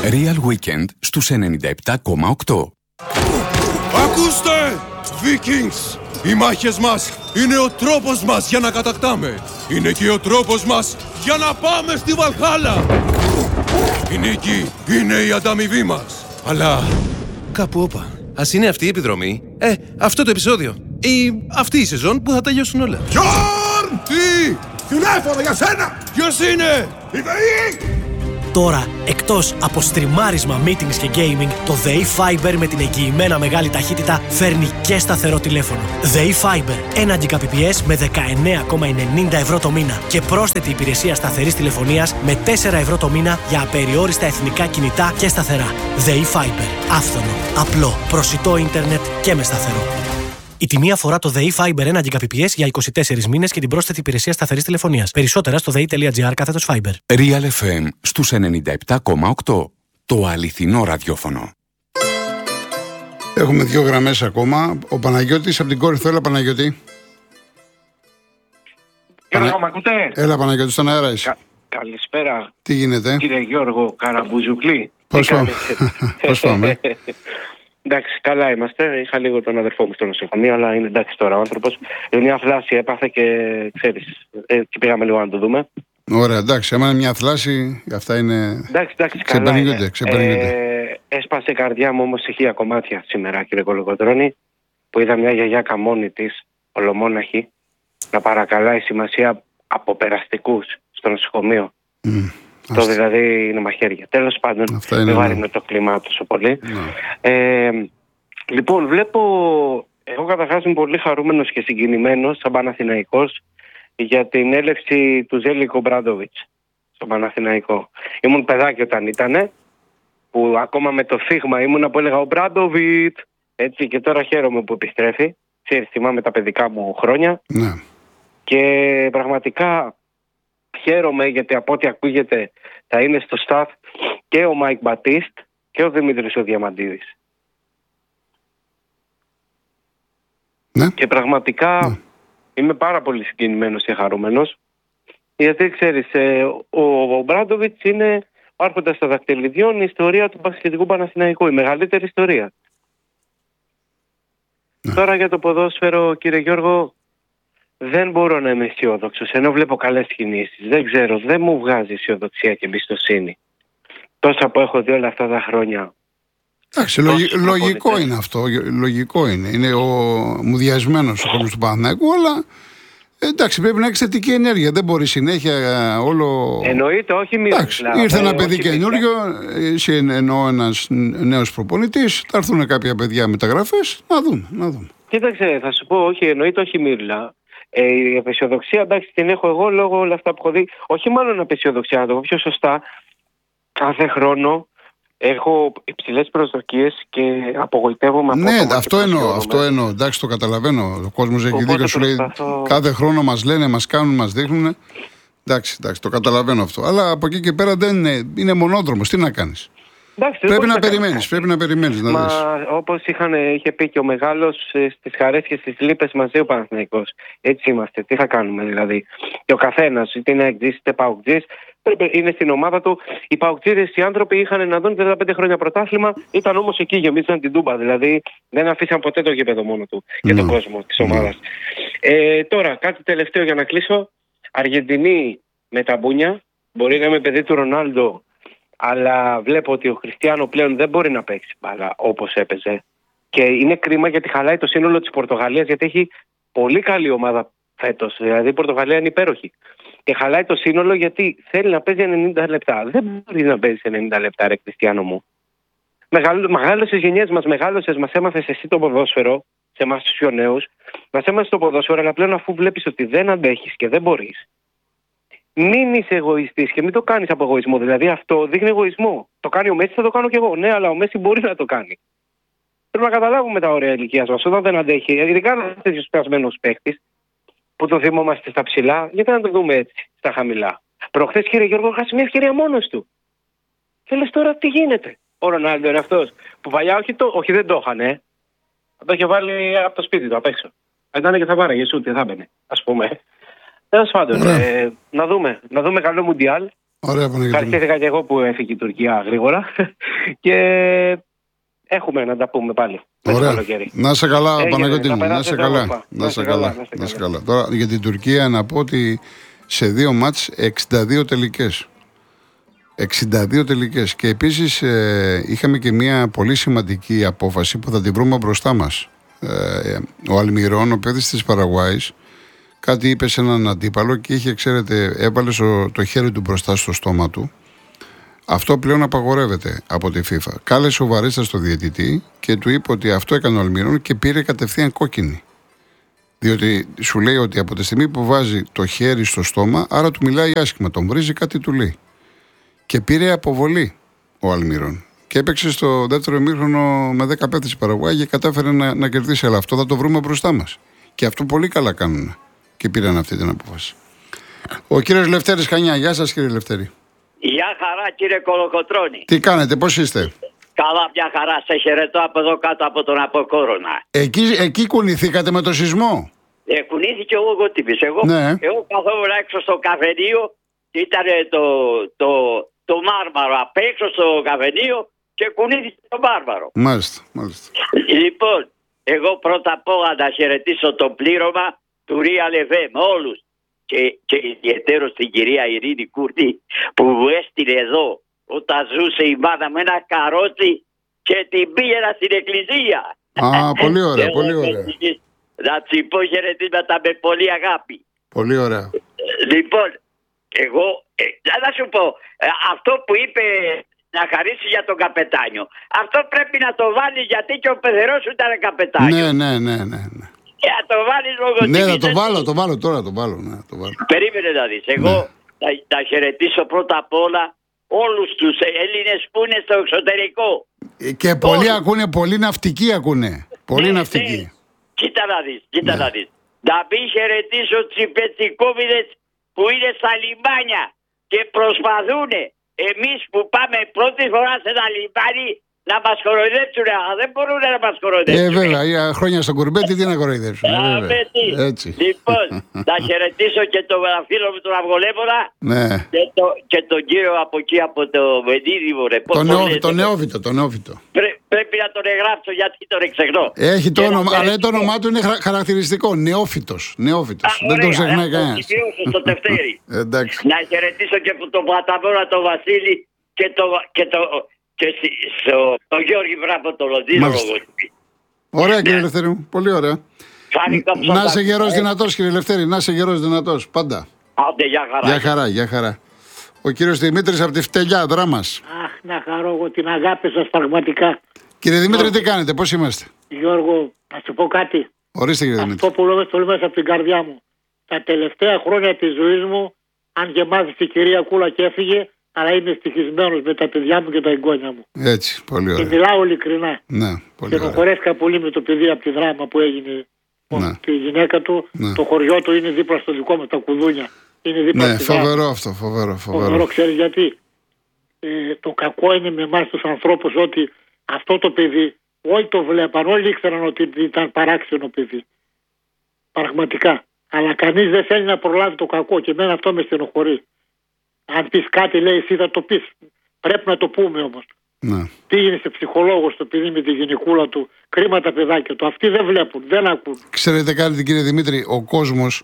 Real Weekend στους 97,8. Ακούστε! Vikings! Οι μάχες μας είναι ο τρόπος μας για να κατακτάμε. Είναι και ο τρόπος μας για να πάμε στη Βαλχάλα. Η νίκη είναι η ανταμοιβή μας. Αλλά κάπου όπα. Ας είναι αυτή η επιδρομή, αυτό το επεισόδιο ή αυτή η σεζόν που θα τελειώσουν όλα. Γιόρν! Τι! Τηλέφωνο για σένα! Ποιος είναι? Η ΔΕΗ! Τώρα, εκτός από στριμάρισμα, meetings και gaming, το ΔΕΗ Fiber με την εγγυημένα μεγάλη ταχύτητα φέρνει και σταθερό τηλέφωνο. ΔΕΗ Fiber, 1 Gbps με 19,90 ευρώ το μήνα και πρόσθετη υπηρεσία σταθερής τηλεφωνίας με 4 ευρώ το μήνα για απεριόριστα εθνικά κινητά και σταθερά. ΔΕΗ Fiber, άφθονο, απλό, προσιτό ίντερνετ και με σταθερό. Η τιμή αφορά το ΔΕΗ Fiber 1 Gbps για 24 μήνες και την πρόσθετη υπηρεσία σταθερής τηλεφωνίας. Περισσότερα στο dei.gr/Fiber. Real FM στους 97,8. Το αληθινό ραδιόφωνο. Έχουμε 2 γραμμές ακόμα. Ο Παναγιώτης από την Κόρινθο. Έλα, Παναγιώτη. Γιώργο, μ' ακούτε? Έλα, Παναγιώτη, στον αέρα είσαι. Καλησπέρα. Τι γίνεται? Κύριε Γιώργο Καραμπουζουκλή. Πώς πάμε? Πώς πάμε? Εντάξει, καλά είμαστε. Είχα λίγο τον αδερφό μου στο νοσοκομείο, αλλά είναι εντάξει τώρα ο άνθρωπος. Μια θλάση έπαθε και ξέρεις, και πήγαμε λίγο να το δούμε. Ωραία, εντάξει. Άμα είναι μια θλάση, αυτά είναι. Εντάξει, καλά είναι. Ξεπερνιούνται. Έσπασε η καρδιά μου όμως σε 1000 κομμάτια σήμερα, κύριε Κολοκοτρώνη, που είδα μια γιαγιάκα μόνη της, ολομόναχη, να παρακαλάει σημασία από περαστικούς στο νοσοκομείο. Το δηλαδή είναι μαχαίρια. Τέλος πάντων, δεν βάρινε το κλίμα τόσο πολύ. Λοιπόν, βλέπω, εγώ καταρχάς είμαι πολύ χαρούμενος και συγκινημένος σαν Παναθηναϊκός για την έλευση του Ζέλικο Μπράντοβιτς στον Παναθηναϊκό. Ήμουν παιδάκι όταν ήτανε, που ακόμα με το φύγμα ήμουνα που έλεγα ο Μπράντοβιτ, έτσι, και τώρα χαίρομαι που επιστρέφει. Ξέρεις, θυμάμαι τα παιδικά μου χρόνια. Ναι. Και πραγματικά χαίρομαι γιατί από ό,τι ακούγεται θα είναι στο staff και ο Μάικ Μπατίστ και ο Δημήτρης ο Διαμαντίδης. Ναι. Και πραγματικά είμαι πάρα πολύ συγκινημένος και χαρούμενος, γιατί ξέρεις, ο Μπράντοβιτς είναι άρχοντας στα δακτυλιδιών η ιστορία του μπασκετικού Παναθηναϊκού, η μεγαλύτερη ιστορία. Ναι. Τώρα για το ποδόσφαιρο, κύριε Γιώργο, δεν μπορώ να είμαι αισιόδοξος, ενώ βλέπω καλές κινήσεις. Δεν ξέρω, δεν μου βγάζει αισιοδοξία και εμπιστοσύνη. Τόσα που έχω δει όλα αυτά τα χρόνια. Εντάξει, λογικό είναι αυτό. Λογικό είναι. Είναι ο μουδιασμένος ο κόσμος του Παναθηναϊκού, αλλά εντάξει, πρέπει να έχεις θετική ενέργεια. Δεν μπορεί συνέχεια όλο. Εννοείται, όχι μία. Ήρθε ένα παιδί καινούριο, εσύ εννοώ ένας νέος προπονητής, θα έρθουν κάποια παιδιά μεταγραφές, να δούμε. Κοίταξε, θα σου πω, όχι, εννοείται, όχι μύρλα. Η απεσιοδοξία, εντάξει, την έχω εγώ λόγω όλα αυτά που έχω δει. Όχι μάλλον απεσιοδοξία, να το πω πιο σωστά. Κάθε χρόνο έχω υψηλές προσδοκίες και απογοητεύομαι. Ναι, αυτό εννοώ. Εντάξει, το καταλαβαίνω. Ο κόσμος έχει δίκιο, σου λέει κάθε χρόνο μας λένε, μας κάνουν, μας δείχνουν. Εντάξει, το καταλαβαίνω αυτό. Αλλά από εκεί και πέρα δεν είναι μονόδρομος. Τι να κάνεις? Εντάξει, πρέπει να περιμένεις. Όπως είχε πει και ο μεγάλος, στις χαρές και στις λύπες μαζί ο Παναθηναϊκός. Έτσι είμαστε. Τι θα κάνουμε δηλαδή? Και ο καθένας, είτε είναι εκτζής είτε παουτζής, είναι στην ομάδα του. Οι παουτζίδες, οι άνθρωποι είχαν να δουν 35 χρόνια πρωτάθλημα, ήταν όμως εκεί, γεμίζαν την Τούμπα. Δηλαδή δεν αφήσαν ποτέ το γήπεδο μόνο του και τον κόσμο της ομάδας. Τώρα, κάτι τελευταίο για να κλείσω. Αργεντινή με τα μπούνια. Μπορεί να είμαι παιδί του Ρονάλντο, αλλά βλέπω ότι ο Χριστιάνο πλέον δεν μπορεί να παίξει μπάλα όπως έπαιζε. Και είναι κρίμα γιατί χαλάει το σύνολο της Πορτογαλίας, γιατί έχει πολύ καλή ομάδα φέτος. Δηλαδή η Πορτογαλία είναι υπέροχη. Και χαλάει το σύνολο γιατί θέλει να παίζει 90 λεπτά. Δεν μπορεί να παίζει 90 λεπτά, ρε Χριστιάνο μου. Μεγάλωσες γενιές μας, μας έμαθες εσύ το ποδόσφαιρο, σε εμάς τους πιο νέους, μας έμαθες το ποδόσφαιρο, αλλά πλέον αφού βλέπεις ότι δεν αντέχεις και δεν μπορείς, μην είσαι εγωιστής και μην το κάνεις από εγωισμό. Δηλαδή αυτό δείχνει εγωισμό. Το κάνει ο Μέση, θα το κάνω κι εγώ. Ναι, αλλά ο Μέση μπορεί να το κάνει. Πρέπει να καταλάβουμε τα όρια ηλικίας μας. Όταν δεν αντέχει, ειδικά να είσαι τέτοιος πιασμένος παίκτης, που το θυμόμαστε στα ψηλά, γιατί να το δούμε έτσι, στα χαμηλά. Προχθές, κύριε Γιώργο, χάσει μια ευκαιρία μόνος του. Και λες τώρα τι γίνεται? Ο Ρονάλντο είναι αυτός που παλιά όχι δεν το είχαν. Θα το είχε βάλει από το σπίτι του απ' έξω. Ήταν και θα πάρεγε σούτ, θα έμπαινε, ας πούμε. Τέλος πάντων, να δούμε καλό Μουντιάλ. Ωραία, ευχαριστήθηκα και εγώ που έφυγε η Τουρκία γρήγορα και έχουμε να τα πούμε πάλι. Ωραία. Να είσαι καλά, Παναγιώτη μου. Να είσαι καλά. Τώρα για την Τουρκία να πω ότι σε 2 μάτς 62 τελικές. 62 τελικές. Και επίσης είχαμε και μια πολύ σημαντική απόφαση που θα την βρούμε μπροστά μας. Ο Αλμιρόν, ο παίκτης της Παραγουάης, κάτι είπε σε έναν αντίπαλο και είχε, ξέρετε, έβαλε το χέρι του μπροστά στο στόμα του. Αυτό πλέον απαγορεύεται από τη FIFA. Κάλεσε ο Βαρίστας στο διαιτητή και του είπε ότι αυτό έκανε ο Αλμιρόν και πήρε κατευθείαν κόκκινη. Διότι σου λέει ότι από τη στιγμή που βάζει το χέρι στο στόμα, άρα του μιλάει άσχημα, τον βρίζει, κάτι του λέει. Και πήρε αποβολή ο Αλμιρόν. Και έπαιξε στο δεύτερο ημίχρονο με 10 παίκτες η Παραγουάη και κατάφερε να κερδίσει. Αλλά αυτό θα το βρούμε μπροστά μας. Και αυτό πολύ καλά κάνουν. Και πήραν αυτή την απόφαση. Ο κύριος Λευτέρης Χανιά. Γεια σας, κύριε Λευτέρη. Γεια χαρά, κύριε Κολοκοτρώνη. Τι κάνετε, πώς είστε? Καλά, μια χαρά. Σε χαιρετώ από εδώ κάτω από τον Αποκόρονα. Εκεί κουνηθήκατε με το σεισμό? Κουνήθηκε ο λογοτύπης. Εγώ καθόμουν έξω στο καφενείο και ήταν το μάρμαρο απ' έξω στο καφενείο και κουνήθηκε το μάρμαρο. Μάλιστα. Λοιπόν, εγώ πρώτα απ' όλα να χαιρετήσω το πλήρωμα του Real FM, όλους. Και ιδιαίτερο στην κυρία Ειρήνη Κούρτη που μου έστειλε εδώ όταν ζούσε η μάνα με ένα καρότσι και την πήγαινα στην εκκλησία. Πολύ ωραία, πολύ ωραία. Να της πω χαιρετήματα με πολύ αγάπη. Πολύ ωραία. Λοιπόν, εγώ να σου πω, αυτό που είπε να χαρίσει για τον καπετάνιο, αυτό πρέπει να το βάλει γιατί και ο πεθερός σου ήταν καπετάνιο. Ναι. Να το βάλεις λογοτύπη. Ναι, να το βάλω τώρα. Περίμενε να δεις. Εγώ θα χαιρετήσω πρώτα απ' όλα όλους τους Έλληνες που είναι στο εξωτερικό. Και πολλοί ακούνε, πολλοί ναυτικοί ακούνε. Πολλοί ναυτικοί. Ναι. Κοίτα να δεις. Να μην χαιρετήσω τους υπετσικόβιδες που είναι στα λιμάνια και προσπαθούν εμείς που πάμε πρώτη φορά σε ένα λιμάνι να μας κοροϊδέψουν. Δεν μπορούν να μας κοροϊδέψουν. Βέβαια, χρόνια στον Κουρμπέτη τι να κοροϊδέψουν. Έτσι. Λοιπόν, να χαιρετήσω και τον φίλο μου τον Αυγολέμονα και τον κύριο από εκεί από το Βενίδημο. Το νεόφυτο. Πρέπει να τον εγγράψω γιατί τον εξεχνώ. Έχει το όνομα, αλλά το όνομά του είναι χαρακτηριστικό. Νεόφυτος. Δεν το ξεχνάει κανένας. Στο Τευτέρι. Να χαιρετήσω και τον Παταμόνα τον Βασίλη και στο Γιώργη Βράπο το Λονδίνο. Ωραία, κύριε Λευτέρη μου. Πολύ ωραία. Να είσαι γερός δυνατός, κύριε Λευτέρη. Να είσαι γερός δυνατός. Πάντα. Άντε, γεια χαρά. Ο κύριος Δημήτρης από τη Φτελιά, Δράμας. Αχ, να χαρώ εγώ την αγάπη σας πραγματικά. Κύριε Δημήτρη, τι κάνετε, πώς είμαστε? Γιώργο, να σου πω κάτι. Ορίστε, κύριε Δημήτρη. Αυτό που λέω πολύ μέσα από την καρδιά μου. Τα τελευταία χρόνια της ζωής μου, αν και μάθησε η κυρία Κούλα και έφυγε, αλλά είμαι ευτυχισμένος με τα παιδιά μου και τα εγγόνια μου. Έτσι, πολύ ωραία. Και μιλάω ειλικρινά. Ναι, πολύ ωραία. Στενοχωρέθηκα πολύ με το παιδί από τη δράμα που έγινε. Τη γυναίκα του, το χωριό του είναι δίπλα στο δικό μας, τα Κουδούνια. Είναι δίπλα στη δράμα. Φοβερό αυτό, φοβερό. Ξέρεις γιατί? Το κακό είναι με εμάς τους ανθρώπους ότι αυτό το παιδί, όλοι το βλέπαν, όλοι ήξεραν ότι ήταν παράξενο παιδί. Πραγματικά. Αλλά κανείς δεν θέλει να προλάβει το κακό και εμένα αυτό με στενοχωρεί. Αν πεις κάτι, λέει, εσύ θα το πεις. Πρέπει να το πούμε όμως. Ναι. Πήγαινε σε ψυχολόγο το παιδί με τη γυναικούλα του. Κρίμα τα παιδάκια του. Αυτοί δεν βλέπουν, δεν ακούν. Ξέρετε κάτι, κύριε Δημήτρη, ο κόσμος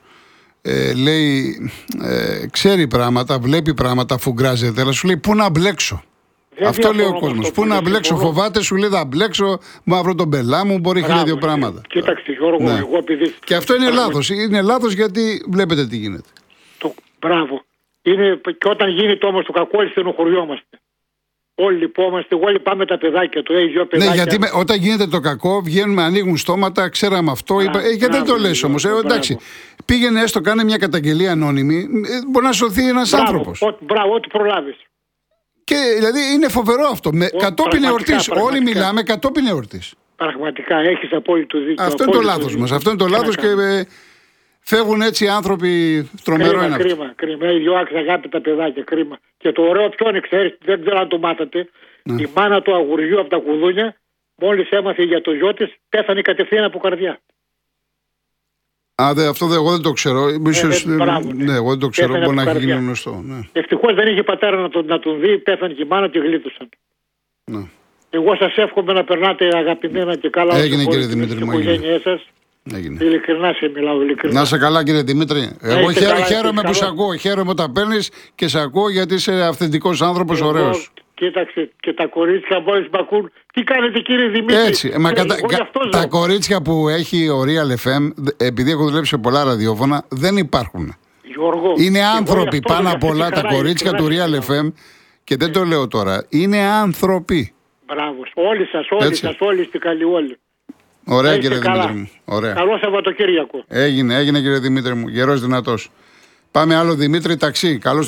λέει, ξέρει πράγματα, βλέπει πράγματα, φουγκράζεται, αλλά σου λέει πού να μπλέξω. Αυτό λέει ο κόσμος. Πού να μπλέξω, φοβάται, σου λέει θα μπλέξω, μαύρο τον πελά μου, μπορεί χίλια δύο πράγματα. Κοίταξε, Γιώργο, εγώ επειδή. Και αυτό είναι λάθος. Είναι λάθος γιατί βλέπετε τι γίνεται. Μπράβο. Είναι, και όταν γίνεται όμως το κακό, όλοι στενοχωριόμαστε. Όλοι λυπόμαστε, όλοι πάμε τα παιδάκια του. Δύο παιδάκια. Ναι, γιατί όταν γίνεται το κακό, βγαίνουμε, ανοίγουν στόματα, ξέραμε αυτό. Γιατί δεν το λες όμως. Εντάξει, πήγαινε έστω, κάνε μια καταγγελία ανώνυμη, μπορεί να σωθεί ένας άνθρωπος. Μπράβο, ό,τι προλάβεις. Και δηλαδή είναι φοβερό αυτό. Κατόπιν εορτής. Όλοι μιλάμε κατόπιν εορτής. Πραγματικά έχεις απόλυτο δίκιο. Αυτό είναι το λάθος μας. Αυτό είναι το λάθος και φεύγουν έτσι οι άνθρωποι. Τρομερό είναι. Κρίμα. Οι δυο αγάπητα παιδάκια. Κρίμα. Και το ωραίο ποιο είναι, ξέρεις, δεν ξέρω αν το μάθατε. Η μάνα του αγουριού από τα Κουδούνια, μόλις έμαθε για το γιο της, πέθανε κατευθείαν από καρδιά. Αυτό εγώ δεν το ξέρω. Ναι, εγώ δεν το ξέρω. Μπορεί να έχει γίνει γνωστό. Ναι. Ευτυχώς δεν είχε πατέρα να τον δει, πέθανε και η μάνα και γλίτωσαν. Ναι. Εγώ σας εύχομαι να περνάτε αγαπημένα και καλά. Έγινε κύριε Δημήτρη μου. Έγινε. Ειλικρινά σε μιλάω. Ειλικρινά. Να είσαι καλά κύριε Δημήτρη. Εγώ χαίρομαι που σε ακούω. Χαίρομαι όταν παίρνεις και σε ακούω γιατί είσαι αυθεντικός άνθρωπος, ωραίος. Κοίταξε και τα κορίτσια μόλις μ' ακούν. Τι κάνετε κύριε Δημήτρη? Έτσι. Τα κορίτσια που έχει ο Real FM, επειδή έχω δουλέψει σε πολλά ραδιόφωνα, δεν υπάρχουν. Γιώργο, είναι άνθρωποι πάνω απ' όλα τα κορίτσια του Real FM και δεν το λέω τώρα. Είναι άνθρωποι. Μπράβο. Όλοι είστε καλοί όλοι. Ωραία κύριε Δημήτρη μου. Ωραία. Καλό Σαββατοκύριακο. Έγινε κύριε Δημήτρη μου. Γερός δυνατός. Πάμε άλλο Δημήτρη ταξί. Καλώς